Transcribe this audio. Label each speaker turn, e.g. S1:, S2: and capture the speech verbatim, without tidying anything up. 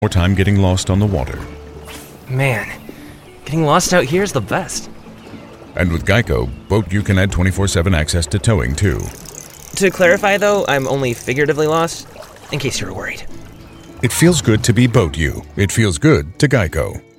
S1: More time getting lost on the water.
S2: Man, getting lost out here is the best.
S1: And with Geico, Boat U can add twenty-four seven access to towing, too.
S2: To clarify, though, I'm only figuratively lost, in case you were worried.
S1: It feels good to be Boat U. It feels good to Geico.